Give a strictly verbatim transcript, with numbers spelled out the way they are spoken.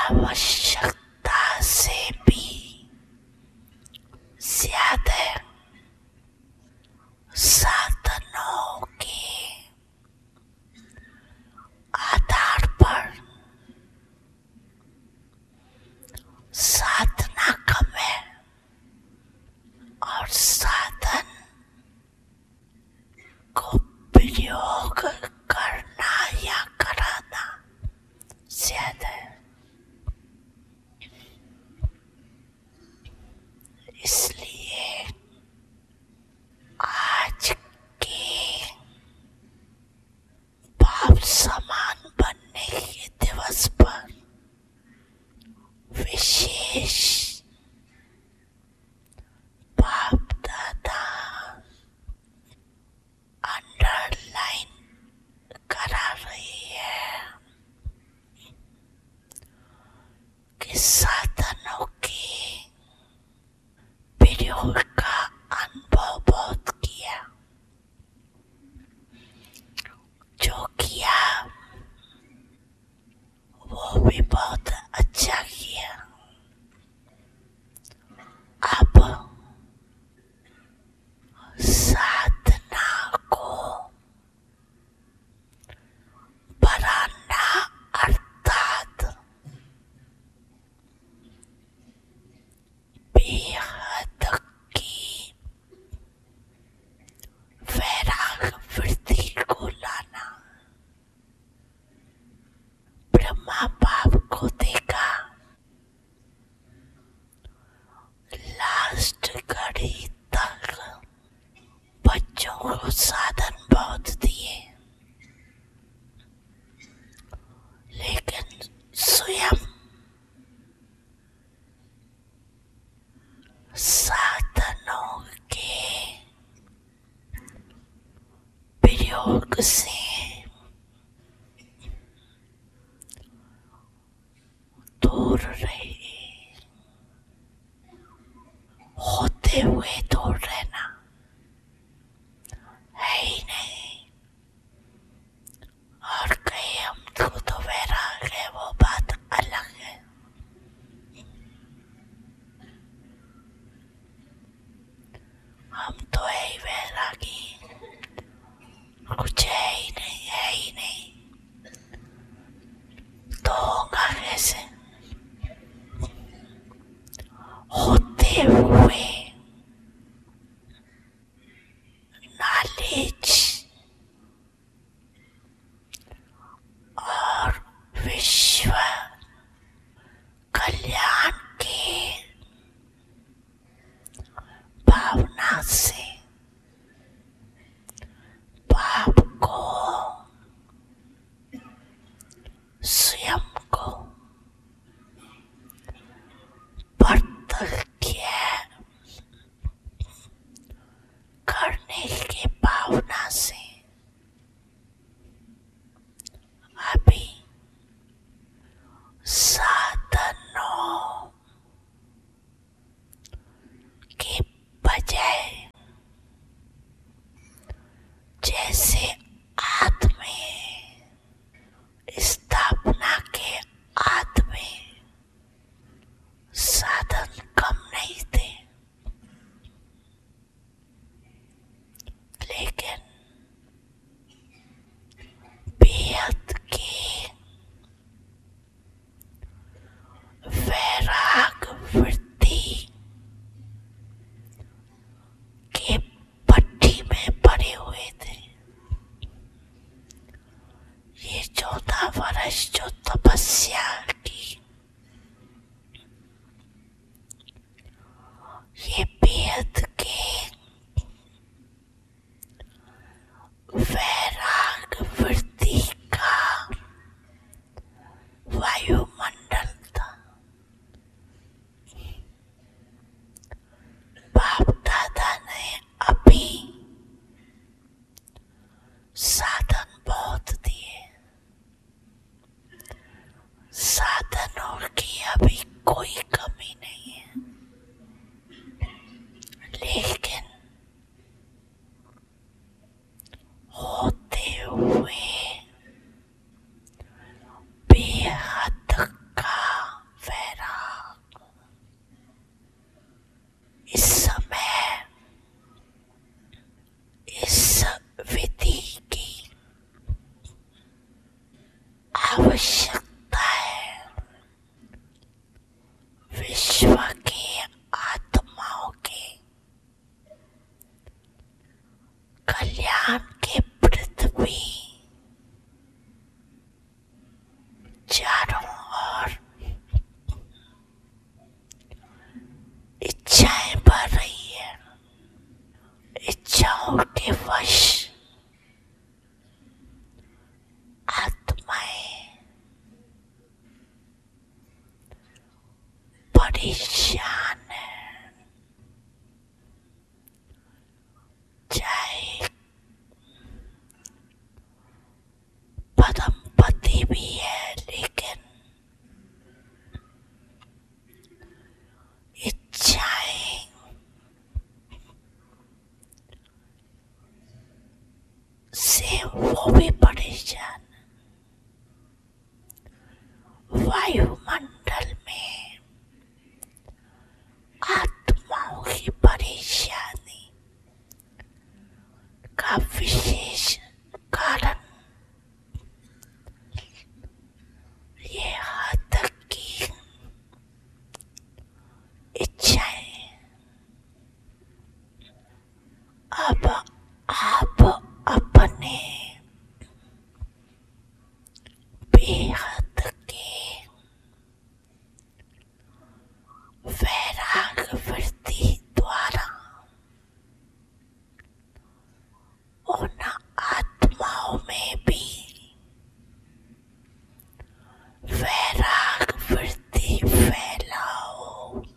आवश्यकता से भी ज्यादा साधनों के आधार पर साधना कम है और साधन को प्रयोग करना या कराना ज्यादा है। इसलिए आज के बाप समान बनने के दिवस पर विशेष बाप दादा अंडरलाइन करा रही है कि साधनों के प्रयोग का अनुभव बहुत किया, जो किया वो भी बहुत अच्छा किया। अब साधना को बढ़ाना अर्थात बेहद की वैराग वृत्ति को लाना। ब्रह्मा बाप को देखा, लास्ट घड़ी तक बच्चों को साधन बहुत दिए, लेकिन स्वयं साधनों के प्रयोग से दूर रहे, होते हुए दूर रहना है ही नहीं। और कहीं हमको तो वैराग है, वो बात अलग है। हम तो है ही वैरागी, कुछ है ही नहीं, है ही नहीं तो होगा कैसे? होते हुए नॉलेज और विश्व कल्याण के भावना से बाप को स्वयं को चारों ओर इच्छाएं बढ़ रही है, इच्छाओं के वश आत्माएं परेशान है, चाहे परम पति भी है लेकिन इच्छाएं से वो भी परेशान। वायु